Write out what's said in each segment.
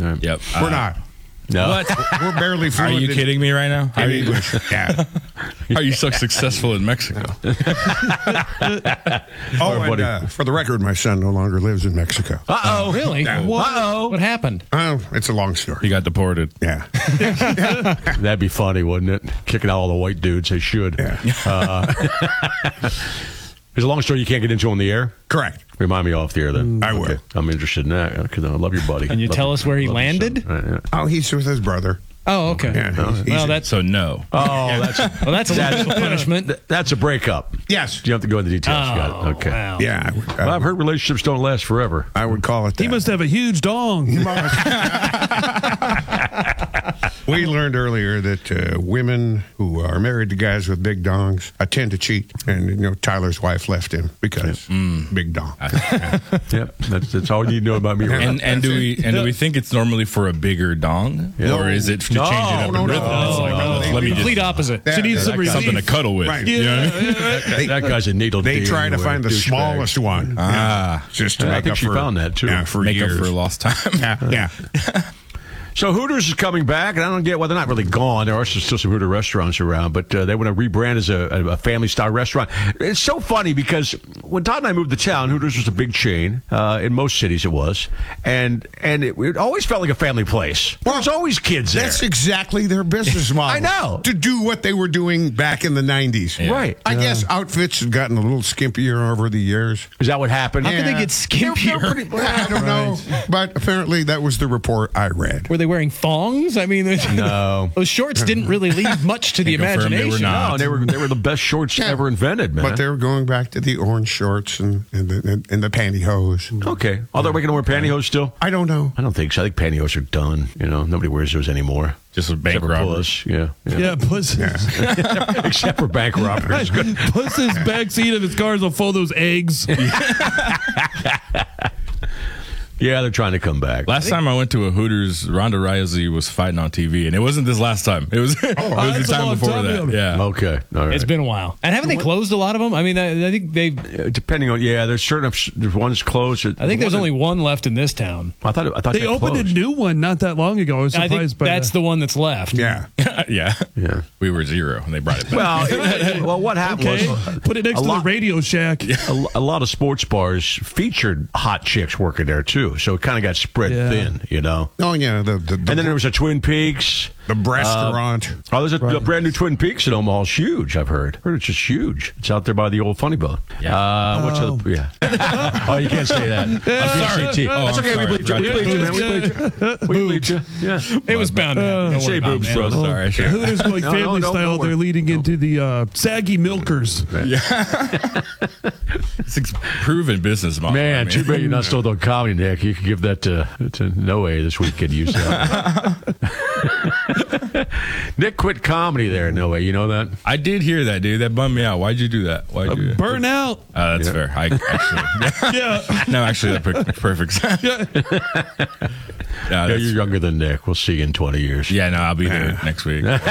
Right. Yep. We're not. No. What? We're barely Are fluent you kidding me right now? in English. Yeah. How are you so successful in Mexico? And for the record, my son no longer lives in Mexico. Uh-oh. Really? Yeah. What happened? It's a long story. He got deported. Yeah. That'd be funny, wouldn't it? Kicking out all the white dudes. They should. Yeah. There's a long story you can't get into on the air. Correct. Remind me off the air then. I will. Okay. I'm interested in that because I love your buddy. Can you tell us where he landed? Oh, he's with his brother. Oh, okay. Yeah. Well, that's So no. Oh, that's a little punishment. that's a breakup. Yes. You have to go into details. Got it. Okay. Wow. Yeah. Well, I've heard relationships don't last forever. I would call it that. He must have a huge dong. We learned earlier that women who are married to guys with big dongs tend to cheat. And, Tyler's wife left him because big dong. Yep. That's all you need to know about me. And do we think it's normally for a bigger dong, or is it to change it up in rhythm? It's like, let me Complete just opposite. She needs some something to cuddle with. Right. You know what I mean? That guy's a needle. They try to anyway, find the douchebag. smallest one. Just to I make think up she for, found that, too. Yeah, for Make years. up for lost time. Yeah. So Hooters is coming back, and I don't get why they're not really gone. There are still some Hooter restaurants around, but they want to rebrand as a family-style restaurant. It's so funny because when Todd and I moved to town, Hooters was a big chain. In most cities it was. And it always felt like a family place. There was always kids there. That's exactly their business model. I know. To do what they were doing back in the 90s. Yeah. Right. I guess outfits have gotten a little skimpier over the years. Is that what happened? How could they get skimpier? I don't know. But apparently that was the report I read. Were they wearing thongs? I mean, No. those shorts didn't really leave much to the Can confirm they were imagination. not. No, they were the best shorts ever invented, man. But they were going back to the orange shorts and the pantyhose. Okay. Are they making them wear pantyhose still? I don't know. I don't think so. I think pantyhose are done. Nobody wears those anymore. Just a bank Except for robber. Puss. Yeah. Yeah, Puss. Except for bank robbers. Puss's backseat of his cars will full of those eggs. Yeah, they're trying to come back. Last time I went to a Hooters, Ronda Rousey was fighting on TV, and it wasn't this last time. It was, it was that's the a time long before time that. ago. Yeah. Okay. All right. It's been a while. And haven't they closed a lot of them? I mean, I think they. Depending on, there's certain, there's one's closed. I think there's only one left in this town. I thought They opened closed. a new one not that long ago. I was I surprised think by that's that. the one that's left. Yeah. Yeah. Yeah. We were 0, and they brought it back. Well, what happened Okay, was put it next to the Radio Shack. a lot of sports bars featured hot chicks working there too, so it kind of got spread thin, Oh, yeah. And then there was a Twin Peaks. the restaurant. There's a brand new Twin Peaks in Omaha. It's huge, I've heard. It's just huge. It's out there by the old Funny Bone. Yeah. What's other? Yeah. Oh, you can't say that. sorry. That's okay. We bleeped you. We bleeped you, man. We bleeped you. Yeah. It was bound to happen. Don't Say worry about boobs, it. brother. Sorry. Sure. Hooters going family no, style. don't worry. They're leading into the saggy milkers. It's a proven business model. Man, I mean. too bad you're not still doing comedy, Nick. You could give that to Noe this weekend. You said. Nick quit comedy there, Noe. You know that? I did hear that, dude. That bummed me out. Why'd you do that? Why'd you do that? Burn out. That's fair. I actually, Yeah. no, actually, that makes perfect sense. Yeah. Yeah, Yeah, you're younger than Nick. We'll see you in 20 years. yeah, no, I'll be there next week. No,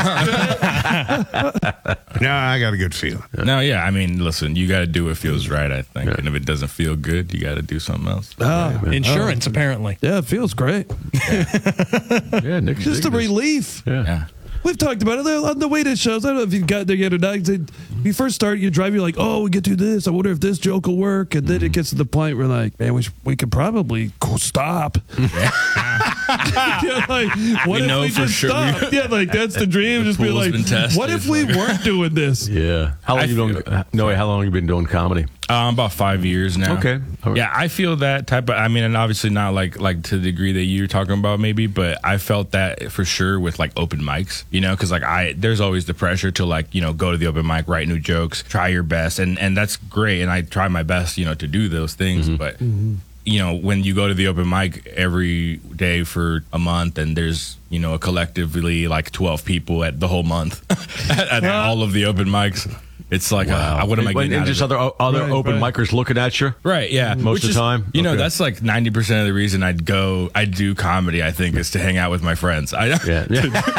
I got a good feeling. No, yeah, I mean, listen, you got to do what feels right, I think. And if it doesn't feel good, you got to do something else. Insurance, apparently. Yeah, it feels great. Yeah, Nick's Just a digging this. relief. Yeah. We've talked about it on the way to shows. I don't know if you got there yet or not. When you first start, you drive, you're like, oh, we get to this. I wonder if this joke will work. And then it gets to the point where, like, man, we could probably stop. Yeah, like, what We if know we for just sure. stop? Yeah, like, that's the dream. Just be pool's like, been tested. what if we weren't doing this? Yeah. How long how long have you been doing comedy? About 5 years now. Okay. All right. Yeah, I feel that type of, I mean, and obviously not like to the degree that you're talking about maybe, but I felt that for sure with like open mics, because like there's always the pressure to like, go to the open mic, write new jokes, try your best. And that's great. And I try my best, to do those things. But, when you go to the open mic every day for a month and there's, a collectively like 12 people at the whole month at all of the open mics. It's like, what am I getting out of just it? other open micers looking at you? Right, yeah. Most of the time? Okay. That's like 90% of the reason I do comedy, I think, is to hang out with my friends. Yeah.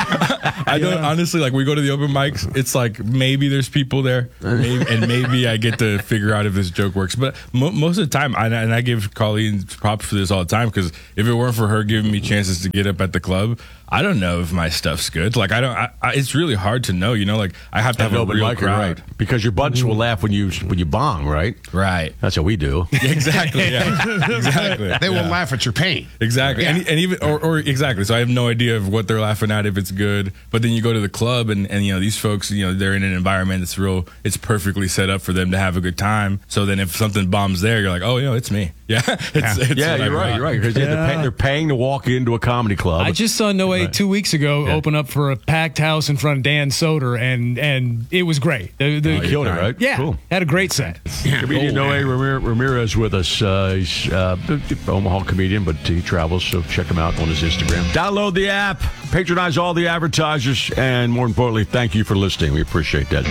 I don't honestly, like, we go to the open mics. It's like maybe there's people there, and maybe I get to figure out if this joke works. But most of the time, and I give Colleen props for this all the time, because if it weren't for her giving me chances to get up at the club, I don't know if my stuff's good. Like, it's really hard to know, like, I have to have a open real mic, crowd. right? Because your buds will laugh when you bong, right? Right. That's what we do. Exactly. Yeah. Exactly. They will laugh at your pain. Exactly. Yeah. And even or exactly. So I have no idea of what they're laughing at, if it's good. But then you go to the club and these folks, they're in an environment that's it's perfectly set up for them to have a good time. So then if something bombs there, you're like, oh, it's me. Yeah. You're right. Because they're paying to walk into a comedy club. I just saw Noe 2 weeks ago open up for a packed house in front of Dan Soder, and it was great. He killed it, right? Yeah, Cool. had a great set. Comedian Noe Ramirez with us. He's an Omaha comedian, but he travels, so check him out on his Instagram. Download the app, patronize all the advertisers, and more importantly, thank you for listening. We appreciate that.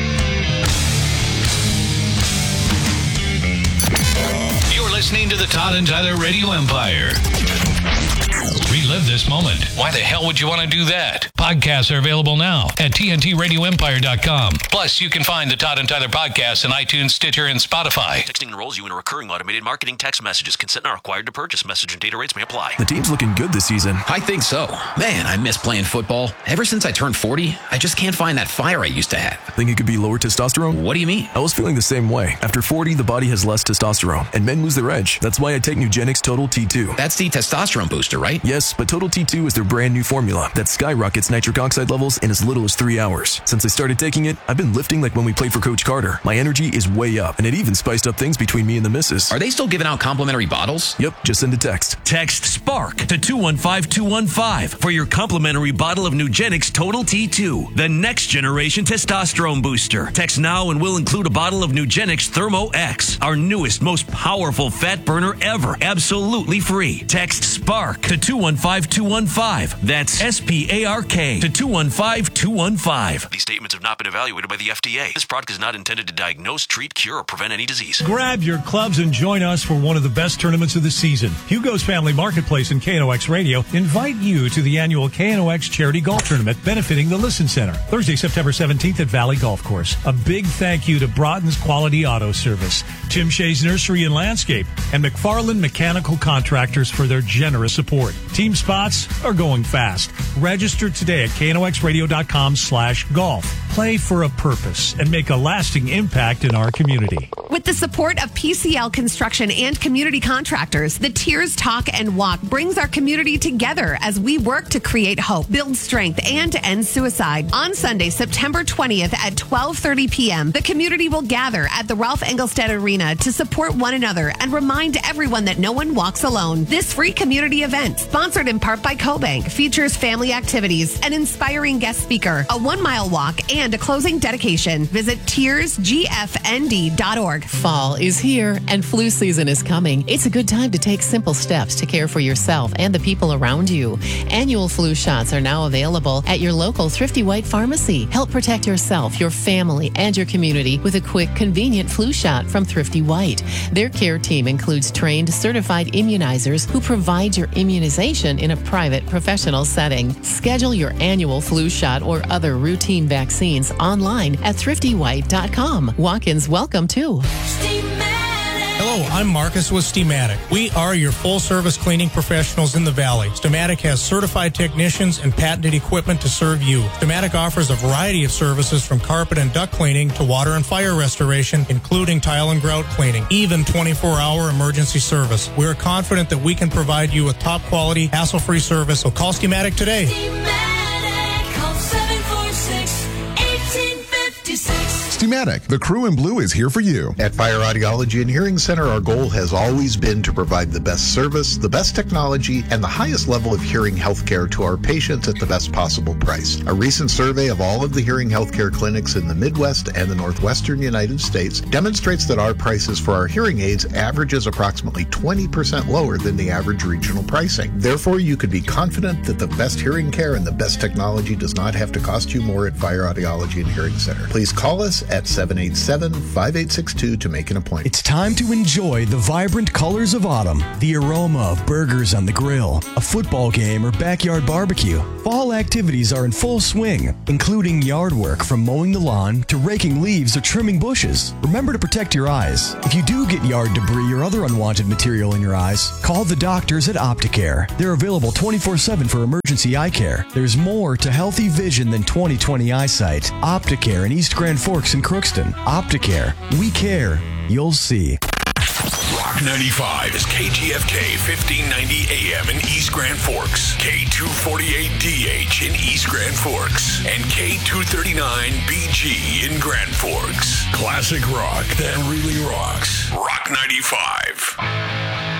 You're listening to the Todd and Tyler Radio Empire. Relive this moment. Why the hell would you want to do that? Podcasts are available now at TNTRadioEmpire.com. Plus, you can find the Todd and Tyler podcast on iTunes, Stitcher, and Spotify. Texting enrolls you in a recurring automated marketing text messages. Consent not required to purchase. Message and data rates may apply. The team's looking good this season. I think so. Man, I miss playing football. Ever since I turned 40, I just can't find that fire I used to have. Think it could be lower testosterone? What do you mean? I was feeling the same way. After 40, the body has less testosterone, and men lose their edge. That's why I take Nugenix Total T2. That's the testosterone booster, right? Yes, but Total T2 is their brand new formula that skyrockets nitric oxide levels in as little as 3 hours. Since I started taking it, I've been lifting like when we played for Coach Carter. My energy is way up, and it even spiced up things between me and the missus. Are they still giving out complimentary bottles? Yep, just send a text. Text SPARK to 215215 for your complimentary bottle of Nugenix Total T2, the next generation testosterone booster. Text now and we'll include a bottle of Nugenix Thermo X, our newest, most powerful fat burner ever, absolutely free. Text SPARK to 215215. That's SPARK to 215215. These statements have not been evaluated by the FDA. This product is not intended to diagnose, treat, cure, or prevent any disease. Grab your clubs and join us for one of the best tournaments of the season. Hugo's Family Marketplace and KNOX Radio invite you to the annual KNOX Charity Golf Tournament benefiting the Listen Center, Thursday, September 17th at Valley Golf Course. A big thank you to Broughton's Quality Auto Service, Tim Shea's Nursery and Landscape, and McFarland Mechanical Contractors for their generous support. Team spots are going fast. Register today at knoxradio.com/golf. Play for a purpose and make a lasting impact in our community. With the support of PCL Construction and community contractors, the Tears Talk and Walk brings our community together as we work to create hope, build strength, and end suicide. On Sunday, September 20th at 12:30 p.m., the community will gather at the Ralph Engelstad Arena to support one another and remind everyone that no one walks alone. This free community event, sponsored in part by CoBank, features family activities, an inspiring guest speaker, a 1-mile walk, and a closing dedication. Visit tearsgfnd.org. Fall is here and flu season is coming. It's a good time to take simple steps to care for yourself and the people around you. Annual flu shots are now available at your local Thrifty White pharmacy. Help protect yourself, your family, and your community with a quick, convenient flu shot from Thrifty White. Their care team includes trained, certified immunizers who provide your immunization in a private, professional setting. Schedule your annual flu shot or other routine vaccines online at thriftywhite.com. Walk-ins welcome too. Hello, I'm Marcus with Steamatic. We are your full-service cleaning professionals in the Valley. Steamatic has certified technicians and patented equipment to serve you. Steamatic offers a variety of services from carpet and duct cleaning to water and fire restoration, including tile and grout cleaning, even 24-hour emergency service. We're confident that we can provide you with top-quality, hassle-free service, so call Steamatic today. Steamatic, the crew in blue is here for you. At Fire Audiology and Hearing Center, our goal has always been to provide the best service, the best technology, and the highest level of hearing health care to our patients at the best possible price. A recent survey of all of the hearing healthcare clinics in the Midwest and the Northwestern United States demonstrates that our prices for our hearing aids averages approximately 20% lower than the average regional pricing. Therefore, you could be confident that the best hearing care and the best technology does not have to cost you more at Fire Audiology and Hearing Center. Please call us at 787-5862 to make an appointment. It's time to enjoy the vibrant colors of autumn, the aroma of burgers on the grill, a football game, or backyard barbecue. Fall activities are in full swing, including yard work from mowing the lawn to raking leaves or trimming bushes. Remember to protect your eyes. If you do get yard debris or other unwanted material in your eyes, call the doctors at Opticare. They're available 24/7 for emergency eye care. There's more to healthy vision than 20/20 eyesight. Opticare in East Grand Forks and Crookston. Opticare. We care. You'll see. Rock 95 is KGFK 1590 AM in East Grand Forks, K248DH in East Grand Forks, and K239BG in Grand Forks. Classic rock that really rocks. Rock 95.